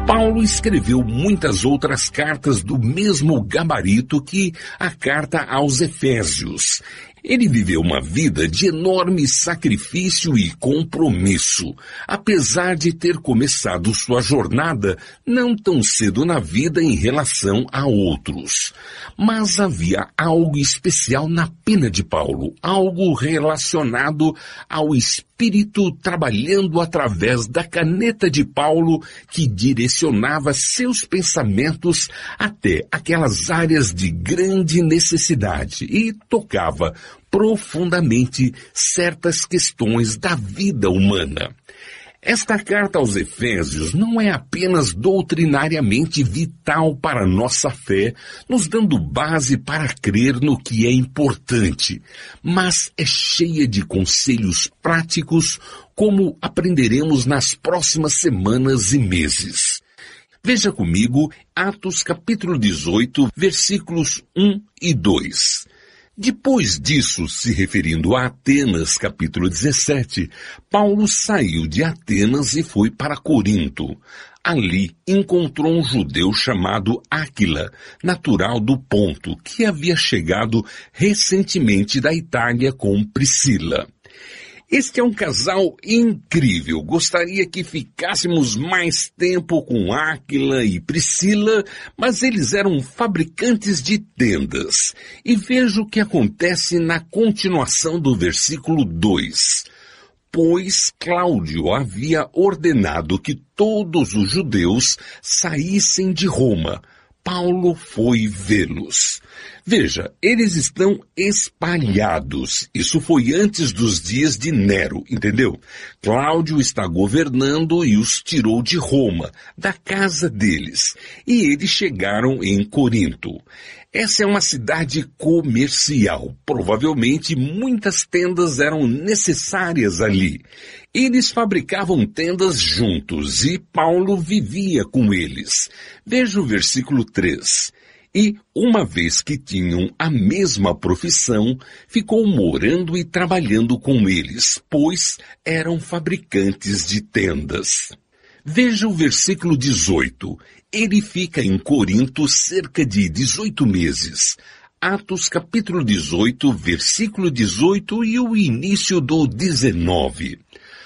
Paulo escreveu muitas outras cartas do mesmo gabarito que a carta aos Efésios. Ele viveu uma vida de enorme sacrifício e compromisso, apesar de ter começado sua jornada não tão cedo na vida em relação a outros. Mas havia algo especial na pena de Paulo, algo relacionado ao Espírito trabalhando através da caneta de Paulo que direcionava seus pensamentos até aquelas áreas de grande necessidade e tocava profundamente certas questões da vida humana. Esta carta aos Efésios não é apenas doutrinariamente vital para a nossa fé, nos dando base para crer no que é importante, mas é cheia de conselhos práticos, como aprenderemos nas próximas semanas e meses. Veja comigo Atos capítulo 18, versículos 1 e 2. Depois disso, se referindo a Atenas, capítulo 17, Paulo saiu de Atenas e foi para Corinto. Ali encontrou um judeu chamado Áquila, natural do Ponto, que havia chegado recentemente da Itália com Priscila. Este é um casal incrível. Gostaria que ficássemos mais tempo com Áquila e Priscila, mas eles eram fabricantes de tendas. E veja o que acontece na continuação do versículo 2. Pois Cláudio havia ordenado que todos os judeus saíssem de Roma. Paulo foi vê-los. Veja, eles estão espalhados. Isso foi antes dos dias de Nero, entendeu? Cláudio está governando e os tirou de Roma, da casa deles. E eles chegaram em Corinto. Essa é uma cidade comercial. Provavelmente muitas tendas eram necessárias ali. Eles fabricavam tendas juntos e Paulo vivia com eles. Veja o versículo 3. E, uma vez que tinham a mesma profissão, ficou morando e trabalhando com eles, pois eram fabricantes de tendas. Veja o versículo 18. Ele fica em Corinto cerca de 18 meses. Atos capítulo 18, versículo 18 e o início do 19.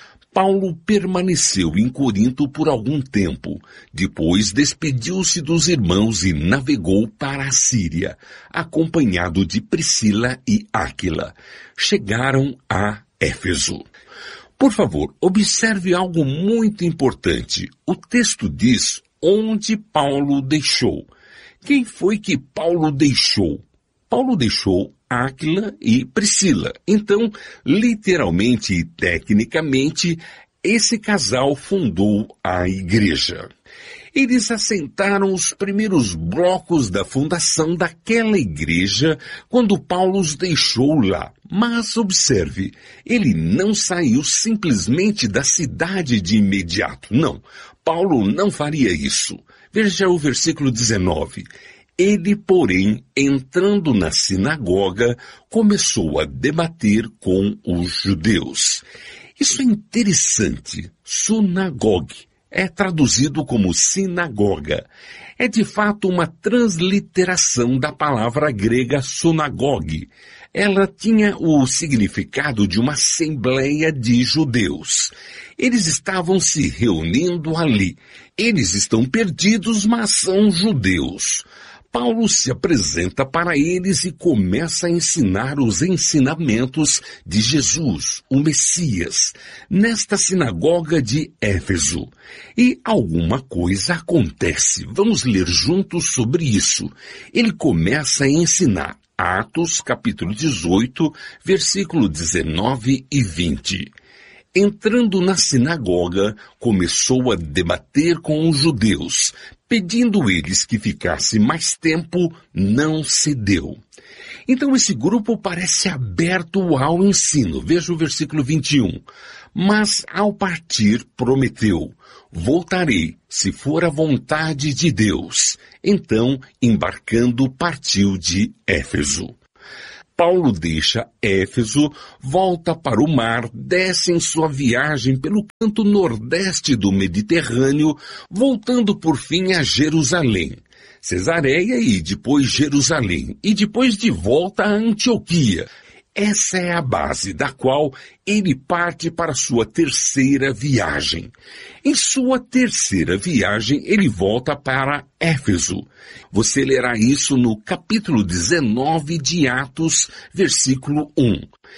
Paulo permaneceu em Corinto por algum tempo. Depois despediu-se dos irmãos e navegou para a Síria, acompanhado de Priscila e Áquila. Chegaram a Éfeso. Por favor, observe algo muito importante. O texto diz onde Paulo deixou. Quem foi que Paulo deixou? Paulo deixou Áquila e Priscila. Então, literalmente e tecnicamente, esse casal fundou a igreja. Eles assentaram os primeiros blocos da fundação daquela igreja quando Paulo os deixou lá. Mas observe, ele não saiu simplesmente da cidade de imediato. Não, Paulo não faria isso. Veja o versículo 19. Ele, porém, entrando na sinagoga, começou a debater com os judeus. Isso é interessante. Sunagogue é traduzido como sinagoga. É de fato uma transliteração da palavra grega sunagogue. Ela tinha o significado de uma assembleia de judeus. Eles estavam se reunindo ali. Eles estão perdidos, mas são judeus. Paulo se apresenta para eles e começa a ensinar os ensinamentos de Jesus, o Messias, nesta sinagoga de Éfeso. E alguma coisa acontece. Vamos ler juntos sobre isso. Ele começa a ensinar. Atos, capítulo 18, versículo 19 e 20. Entrando na sinagoga, começou a debater com os judeus, pedindo eles que ficasse mais tempo, não cedeu. Então esse grupo parece aberto ao ensino. Veja o versículo 21. Mas ao partir prometeu, voltarei, se for a vontade de Deus. Então, embarcando, partiu de Éfeso. Paulo deixa Éfeso, volta para o mar, desce em sua viagem pelo canto nordeste do Mediterrâneo, voltando por fim a Jerusalém, Cesareia e depois Jerusalém, e depois de volta a Antioquia. Essa é a base da qual ele parte para sua terceira viagem. Em sua terceira viagem, ele volta para Éfeso. Você lerá isso no capítulo 19 de Atos, versículo 1.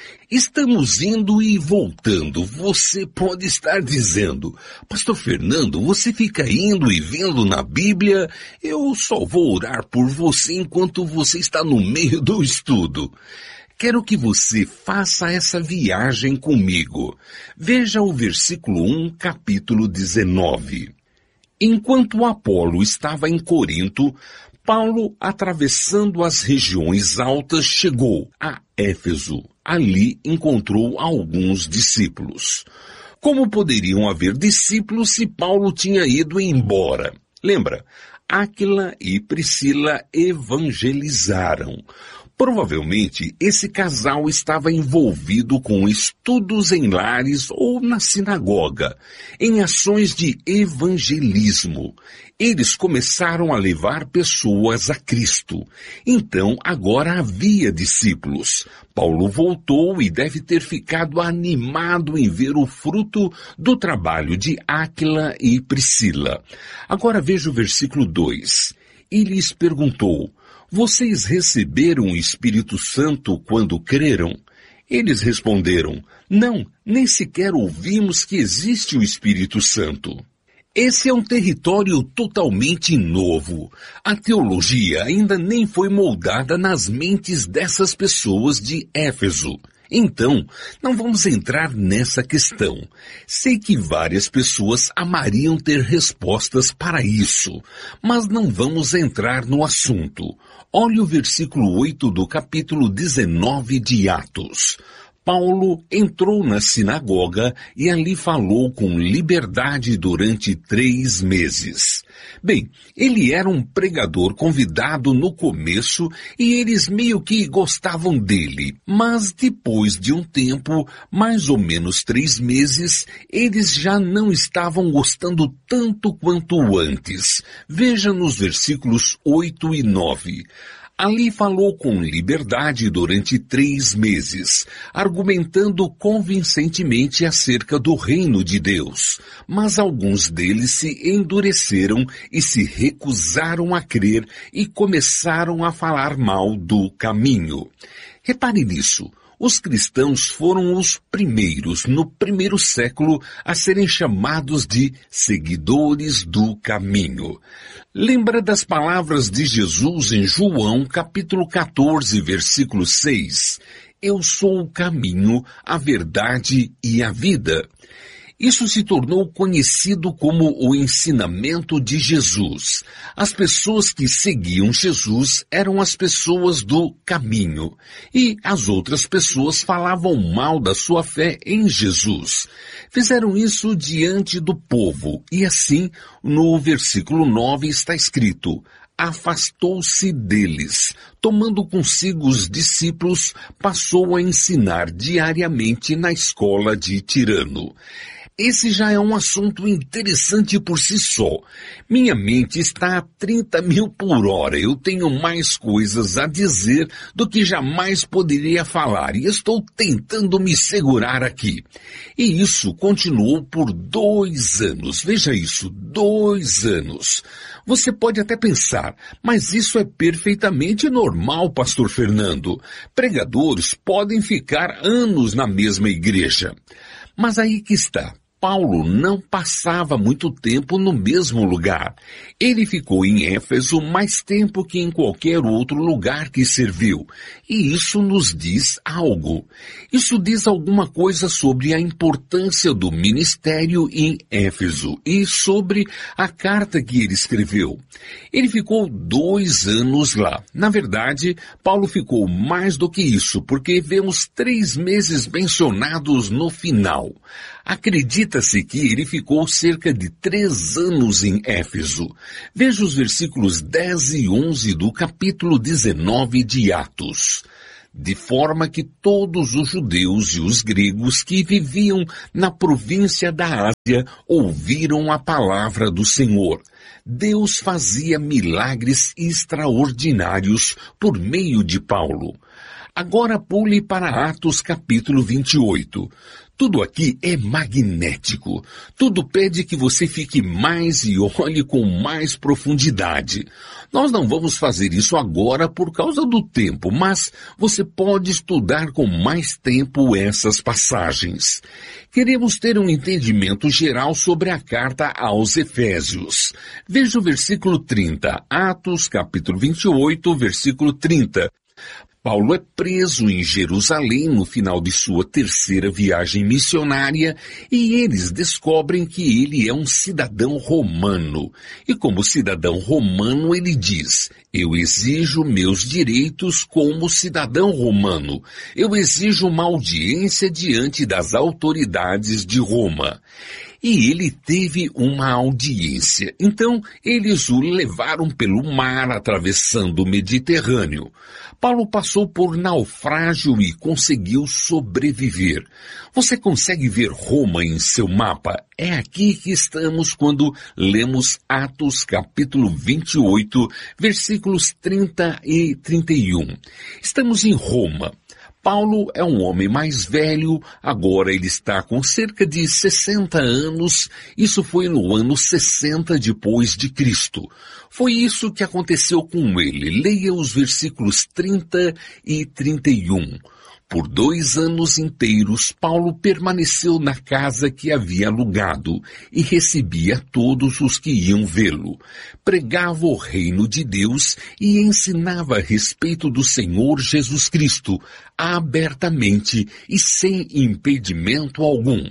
Estamos indo e voltando. Você pode estar dizendo, Pastor Fernando, você fica indo e vindo na Bíblia, eu só vou orar por você enquanto você está no meio do estudo. Quero que você faça essa viagem comigo. Veja o versículo 1, capítulo 19. Enquanto Apolo estava em Corinto, Paulo, atravessando as regiões altas, chegou a Éfeso. Ali encontrou alguns discípulos. Como poderiam haver discípulos se Paulo tinha ido embora? Lembra? Áquila e Priscila evangelizaram. Provavelmente, esse casal estava envolvido com estudos em lares ou na sinagoga, em ações de evangelismo. Eles começaram a levar pessoas a Cristo. Então, agora havia discípulos. Paulo voltou e deve ter ficado animado em ver o fruto do trabalho de Áquila e Priscila. Agora veja o versículo 2. E lhes perguntou, vocês receberam o Espírito Santo quando creram? Eles responderam, não, nem sequer ouvimos que existe o Espírito Santo. Esse é um território totalmente novo. A teologia ainda nem foi moldada nas mentes dessas pessoas de Éfeso. Então, não vamos entrar nessa questão. Sei que várias pessoas amariam ter respostas para isso, mas não vamos entrar no assunto. Olhe o versículo 8 do capítulo 19 de Atos. Paulo entrou na sinagoga e ali falou com liberdade durante 3 meses. Bem, ele era um pregador convidado no começo e eles meio que gostavam dele. Mas depois de um tempo, mais ou menos 3 meses, eles já não estavam gostando tanto quanto antes. Veja nos versículos 8 e 9. Ali falou com liberdade durante 3 meses, argumentando convincentemente acerca do reino de Deus. Mas alguns deles se endureceram e se recusaram a crer e começaram a falar mal do caminho. Repare nisso. Os cristãos foram os primeiros, no primeiro século, a serem chamados de seguidores do caminho. Lembra das palavras de Jesus em João, capítulo 14, versículo 6? Eu sou o caminho, a verdade e a vida. Isso se tornou conhecido como o ensinamento de Jesus. As pessoas que seguiam Jesus eram as pessoas do caminho. E as outras pessoas falavam mal da sua fé em Jesus. Fizeram isso diante do povo. E assim, no versículo 9 está escrito, afastou-se deles, tomando consigo os discípulos, passou a ensinar diariamente na escola de Tirano. Esse já é um assunto interessante por si só. Minha mente está a 30 mil por hora. Eu tenho mais coisas a dizer do que jamais poderia falar e estou tentando me segurar aqui. E isso continuou por 2 anos. Veja isso, 2 anos. Você pode até pensar, mas isso é perfeitamente normal, Pastor Fernando. Pregadores podem ficar anos na mesma igreja. Mas aí que está. Paulo não passava muito tempo no mesmo lugar. Ele ficou em Éfeso mais tempo que em qualquer outro lugar que serviu. E isso nos diz algo. Isso diz alguma coisa sobre a importância do ministério em Éfeso e sobre a carta que ele escreveu. Ele ficou 2 anos lá. Na verdade, Paulo ficou mais do que isso, porque vemos 3 meses mencionados no final. Acredita-se que ele ficou cerca de 3 anos em Éfeso. Veja os versículos 10 e 11 do capítulo 19 de Atos. de forma que todos os judeus e os gregos que viviam na província da Ásia ouviram a palavra do Senhor. Deus fazia milagres extraordinários por meio de Paulo. Agora pule para Atos capítulo 28. Tudo aqui é magnético. Tudo pede que você fique mais e olhe com mais profundidade. Nós não vamos fazer isso agora por causa do tempo, mas você pode estudar com mais tempo essas passagens. Queremos ter um entendimento geral sobre a carta aos Efésios. Veja o versículo 30, Atos capítulo 28, versículo 30. Paulo é preso em Jerusalém no final de sua terceira viagem missionária e eles descobrem que ele é um cidadão romano. E como cidadão romano ele diz, eu exijo meus direitos como cidadão romano. Eu exijo uma audiência diante das autoridades de Roma. E ele teve uma audiência. Então, eles o levaram pelo mar, atravessando o Mediterrâneo. Paulo passou por naufrágio e conseguiu sobreviver. Você consegue ver Roma em seu mapa? É aqui que estamos quando lemos Atos capítulo 28, versículos 30 e 31. Estamos em Roma. Paulo é um homem mais velho, agora ele está com cerca de 60 anos, isso foi no ano 60 depois de Cristo. Foi isso que aconteceu com ele. Leia os versículos 30 e 31. Por 2 anos inteiros, Paulo permaneceu na casa que havia alugado e recebia todos os que iam vê-lo. Pregava o reino de Deus e ensinava a respeito do Senhor Jesus Cristo, abertamente e sem impedimento algum.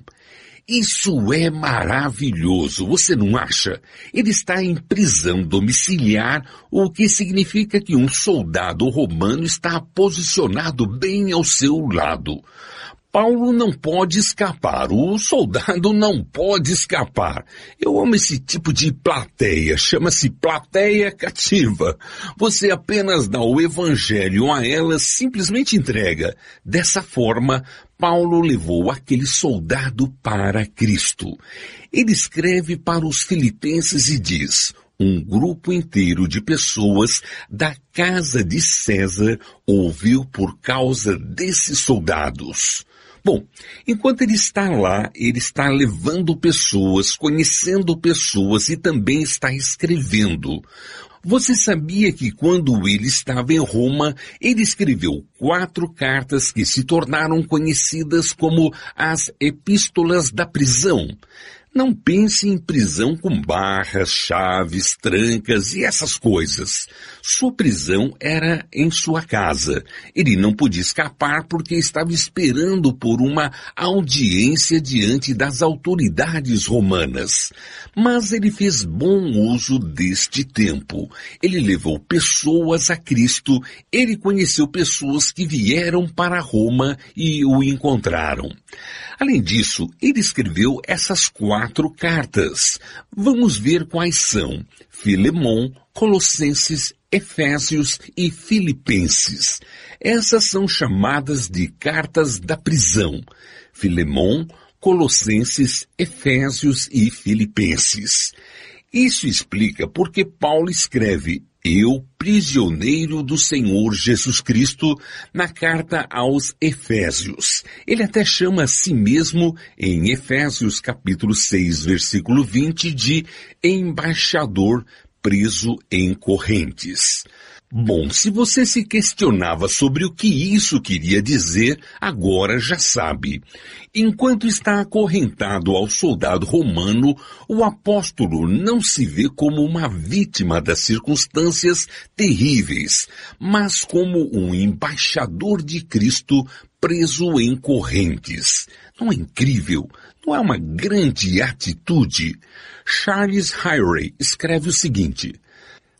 Isso é maravilhoso, você não acha? Ele está em prisão domiciliar, o que significa que um soldado romano está posicionado bem ao seu lado. Paulo não pode escapar, o soldado não pode escapar. Eu amo esse tipo de plateia, chama-se plateia cativa. Você apenas dá o evangelho a ela, simplesmente entrega. Dessa forma, Paulo levou aquele soldado para Cristo. Ele escreve para os filipenses e diz: um grupo inteiro de pessoas da casa de César ouviu por causa desses soldados. Bom, enquanto ele está lá, ele está levando pessoas, conhecendo pessoas e também está escrevendo. Você sabia que quando ele estava em Roma, ele escreveu 4 cartas que se tornaram conhecidas como as Epístolas da Prisão? Não pense em prisão com barras, chaves, trancas e essas coisas. Sua prisão era em sua casa. Ele não podia escapar porque estava esperando por uma audiência diante das autoridades romanas. Mas ele fez bom uso deste tempo. Ele levou pessoas a Cristo, ele conheceu pessoas que vieram para Roma e o encontraram. Além disso, ele escreveu essas 4 cartas. Vamos ver quais são: Filemon, Colossenses, Efésios e Filipenses. Essas são chamadas de cartas da prisão. Filemon, Colossenses, Efésios e Filipenses. Isso explica porque Paulo escreve: eu, prisioneiro do Senhor Jesus Cristo, na carta aos Efésios. Ele até chama a si mesmo, em Efésios capítulo 6, versículo 20, de embaixador preso em correntes. Bom, se você se questionava sobre o que isso queria dizer, agora já sabe. Enquanto está acorrentado ao soldado romano, o apóstolo não se vê como uma vítima das circunstâncias terríveis, mas como um embaixador de Cristo preso em correntes. Não é incrível? Não é uma grande atitude? Charles Hyrey escreve o seguinte: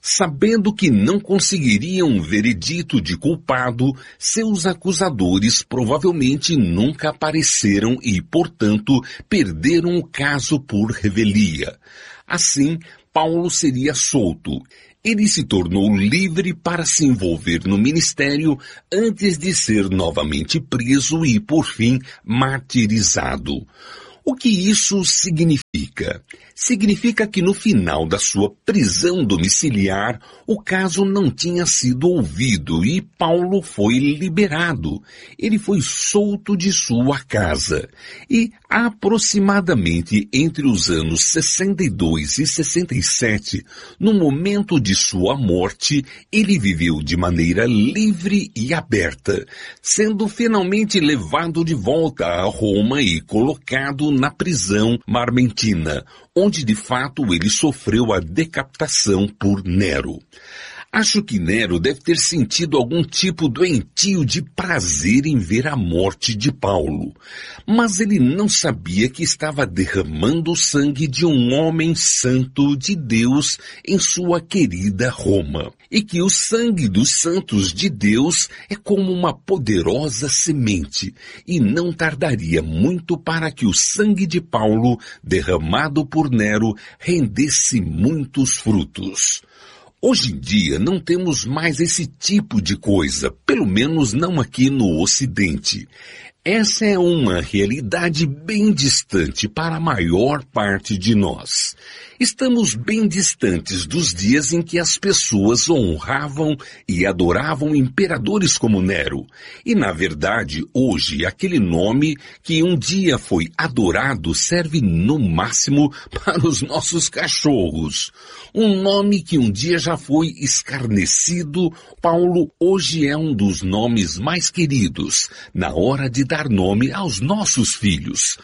Sabendo que não conseguiriam um veredito de culpado, seus acusadores provavelmente nunca apareceram e, portanto, perderam o caso por revelia. Assim, Paulo seria solto. Ele se tornou livre para se envolver no ministério antes de ser novamente preso e, por fim, martirizado. O que isso significa? Significa que no final da sua prisão domiciliar, o caso não tinha sido ouvido e Paulo foi liberado. Ele foi solto de sua casa. E aproximadamente entre os anos 62 e 67, no momento de sua morte, ele viveu de maneira livre e aberta, sendo finalmente levado de volta a Roma e colocado na prisão marmentina, onde de fato ele sofreu a decapitação por Nero. Acho que Nero deve ter sentido algum tipo doentio de prazer em ver a morte de Paulo. Mas ele não sabia que estava derramando o sangue de um homem santo de Deus em sua querida Roma. E que o sangue dos santos de Deus é como uma poderosa semente, e não tardaria muito para que o sangue de Paulo, derramado por Nero, rendesse muitos frutos. Hoje em dia não temos mais esse tipo de coisa, pelo menos não aqui no Ocidente. Essa é uma realidade bem distante para a maior parte de nós. Estamos bem distantes dos dias em que as pessoas honravam e adoravam imperadores como Nero. E, na verdade, hoje, aquele nome que um dia foi adorado serve no máximo para os nossos cachorros. Um nome que um dia já foi escarnecido, Paulo hoje é um dos nomes mais queridos, na hora de dar nome aos nossos filhos.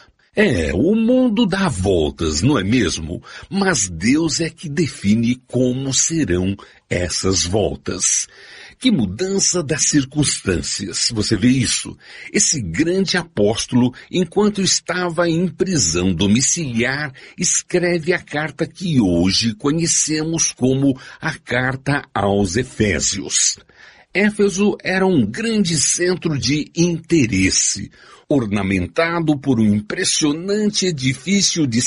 O mundo dá voltas, não é mesmo? Mas Deus é que define como serão essas voltas. Que mudança das circunstâncias, você vê isso? Esse grande apóstolo, enquanto estava em prisão domiciliar, escreve a carta que hoje conhecemos como a Carta aos Efésios. Éfeso era um grande centro de interesse, ornamentado por um impressionante edifício de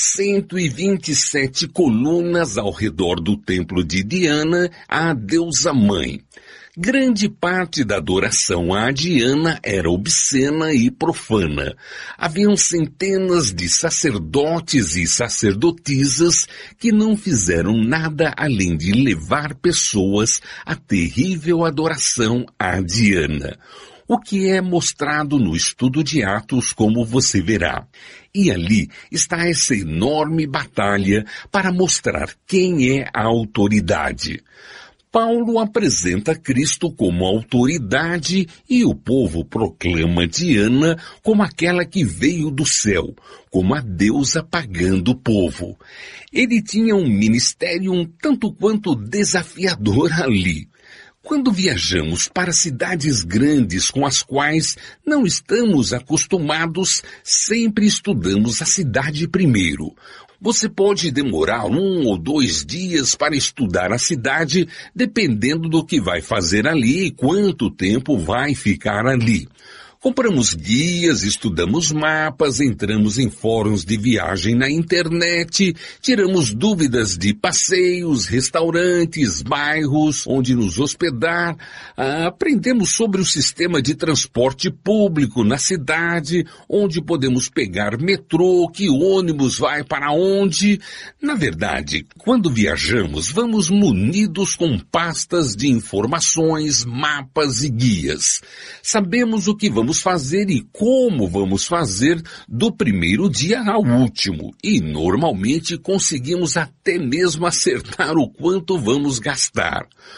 127 colunas ao redor do templo de Diana, a deusa mãe. Grande parte da adoração a Diana era obscena e profana. Haviam centenas de sacerdotes e sacerdotisas que não fizeram nada além de levar pessoas à terrível adoração a Diana. O que é mostrado no estudo de Atos, como você verá. E ali está essa enorme batalha para mostrar quem é a autoridade. Paulo apresenta Cristo como autoridade e o povo proclama Diana como aquela que veio do céu, como a deusa pagando o povo. Ele tinha um ministério um tanto quanto desafiador ali. Quando viajamos para cidades grandes com as quais não estamos acostumados, sempre estudamos a cidade primeiro. Você pode demorar 1 ou 2 dias para estudar a cidade, dependendo do que vai fazer ali e quanto tempo vai ficar ali. Compramos guias, estudamos mapas, entramos em fóruns de viagem na internet, tiramos dúvidas de passeios, restaurantes, bairros onde nos hospedar, aprendemos sobre o sistema de transporte público na cidade, onde podemos pegar metrô, que ônibus vai para onde. Na verdade, quando viajamos, vamos munidos com pastas de informações, mapas e guias. Sabemos o que vamos fazer e como vamos fazer do primeiro dia ao último, e normalmente conseguimos até mesmo acertar o quanto vamos gastar.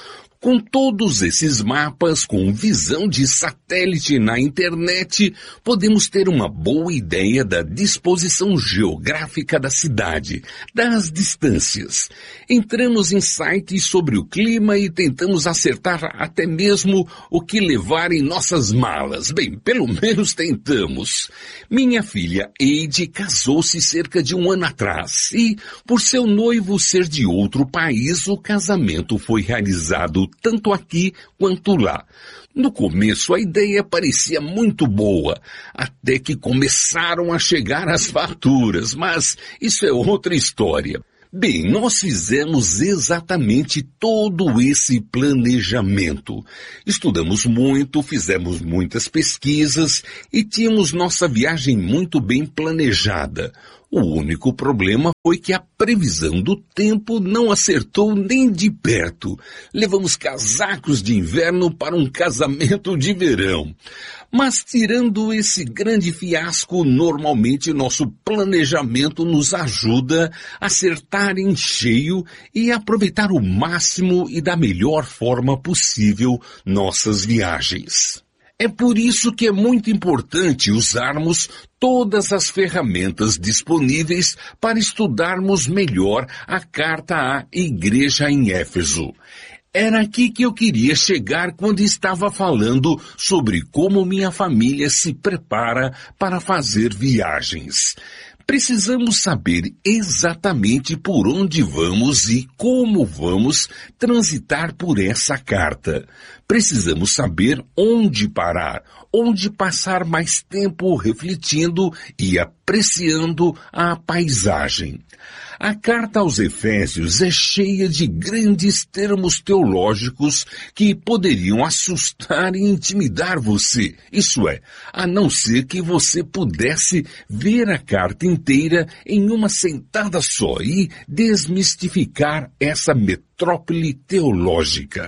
Com todos esses mapas, com visão de satélite na internet, podemos ter uma boa ideia da disposição geográfica da cidade, das distâncias. Entramos em sites sobre o clima e tentamos acertar até mesmo o que levar em nossas malas. Bem, pelo menos tentamos. Minha filha Eide casou-se cerca de 1 ano atrás e, por seu noivo ser de outro país, o casamento foi realizado tanto aqui quanto lá. No começo a ideia parecia muito boa, até que começaram a chegar as faturas, mas isso é outra história. Bem, nós fizemos exatamente todo esse planejamento. Estudamos muito, fizemos muitas pesquisas e tínhamos nossa viagem muito bem planejada. O único problema foi que a previsão do tempo não acertou nem de perto. Levamos casacos de inverno para um casamento de verão. Mas tirando esse grande fiasco, normalmente nosso planejamento nos ajuda a acertar em cheio e aproveitar o máximo e da melhor forma possível nossas viagens. É por isso que é muito importante usarmos todas as ferramentas disponíveis para estudarmos melhor a carta à igreja em Éfeso. Era aqui que eu queria chegar quando estava falando sobre como minha família se prepara para fazer viagens. Precisamos saber exatamente por onde vamos e como vamos transitar por essa carta. Precisamos saber onde parar, onde passar mais tempo refletindo e apreciando a paisagem. A carta aos Efésios é cheia de grandes termos teológicos que poderiam assustar e intimidar você. Isso é, a não ser que você pudesse ver a carta inteira em uma sentada só e desmistificar essa metrópole teológica.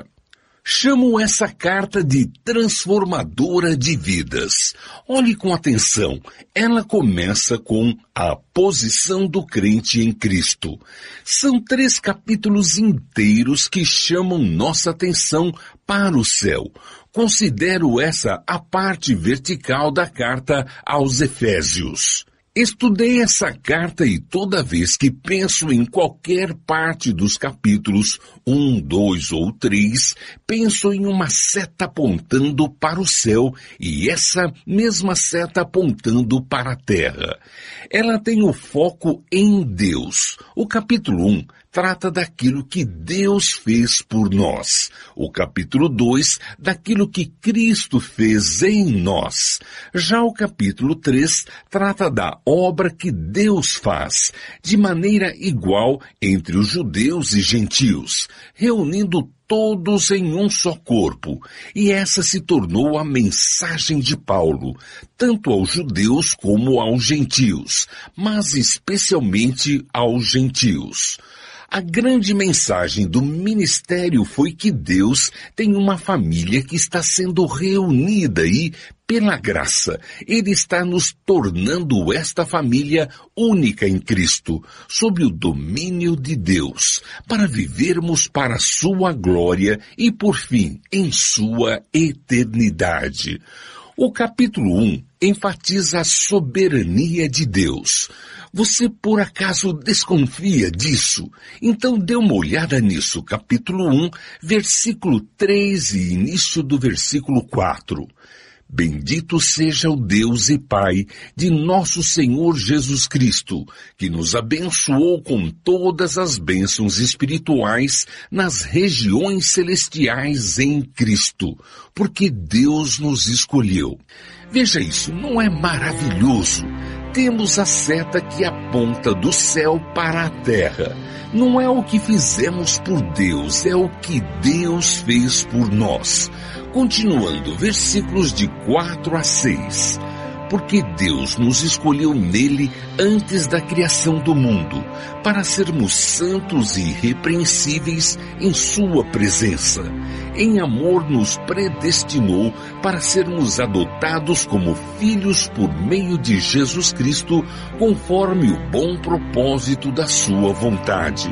Chamo essa carta de transformadora de vidas. Olhe com atenção. Ela começa com a posição do crente em Cristo. São 3 capítulos inteiros que chamam nossa atenção para o céu. Considero essa a parte vertical da carta aos Efésios. Estudei essa carta e toda vez que penso em qualquer parte dos capítulos 1, 2 ou 3, penso em uma seta apontando para o céu e essa mesma seta apontando para a terra. Ela tem o foco em Deus. O capítulo 1 trata daquilo que Deus fez por nós. O capítulo 2, daquilo que Cristo fez em nós. Já o capítulo 3 trata da obra que Deus faz, de maneira igual entre os judeus e gentios, reunindo todos em um só corpo. E essa se tornou a mensagem de Paulo, tanto aos judeus como aos gentios, mas especialmente aos gentios. A grande mensagem do ministério foi que Deus tem uma família que está sendo reunida e, pela graça, Ele está nos tornando esta família única em Cristo, sob o domínio de Deus, para vivermos para a sua glória e, por fim, em sua eternidade. O capítulo 1 enfatiza a soberania de Deus. Você por acaso desconfia disso? Então dê uma olhada nisso, capítulo 1, versículo 3 e início do versículo 4. Bendito seja o Deus e Pai de nosso Senhor Jesus Cristo, que nos abençoou com todas as bênçãos espirituais nas regiões celestiais em Cristo, porque Deus nos escolheu. Veja isso, não é maravilhoso? Temos a seta que aponta do céu para a terra. Não é o que fizemos por Deus, é o que Deus fez por nós. Continuando, versículos de 4 a 6. Porque Deus nos escolheu nele antes da criação do mundo, para sermos santos e irrepreensíveis em sua presença. Em amor nos predestinou para sermos adotados como filhos por meio de Jesus Cristo, conforme o bom propósito da sua vontade,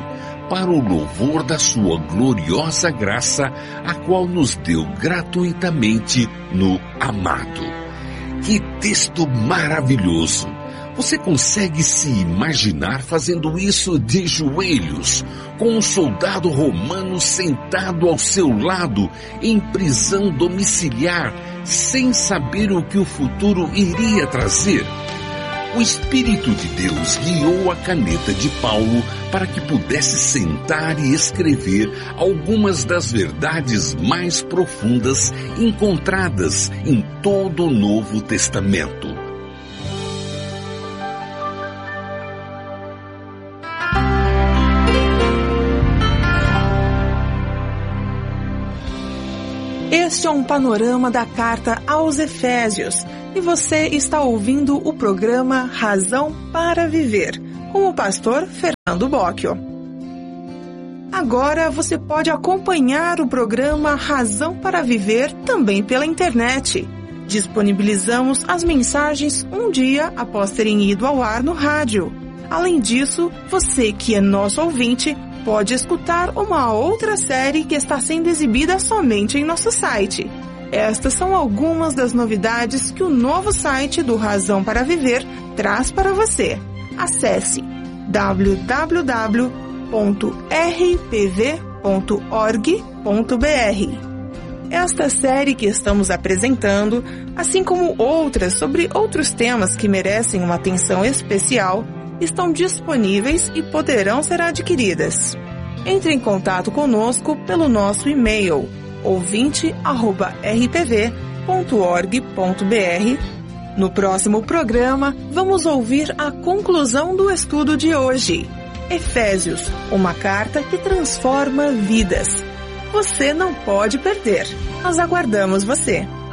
para o louvor da sua gloriosa graça, a qual nos deu gratuitamente no amado. Que texto maravilhoso! Você consegue se imaginar fazendo isso de joelhos, com um soldado romano sentado ao seu lado em prisão domiciliar, sem saber o que o futuro iria trazer? O Espírito de Deus guiou a caneta de Paulo para que pudesse sentar e escrever algumas das verdades mais profundas encontradas em todo o Novo Testamento. Este é um panorama da carta aos Efésios e você está ouvindo o programa Razão para Viver, com o pastor Fernando Bocchio. Agora você pode acompanhar o programa Razão para Viver também pela internet. Disponibilizamos as mensagens um dia após terem ido ao ar no rádio. Além disso, você que é nosso ouvinte pode escutar uma outra série que está sendo exibida somente em nosso site. Estas são algumas das novidades que o novo site do Razão para Viver traz para você. Acesse www.rpv.org.br. Esta série que estamos apresentando, assim como outras sobre outros temas que merecem uma atenção especial, estão disponíveis e poderão ser adquiridas. Entre em contato conosco pelo nosso e-mail ouvinte@rpv.org.br. No próximo programa, vamos ouvir a conclusão do estudo de hoje. Efésios, uma carta que transforma vidas. Você não pode perder. Nós aguardamos você.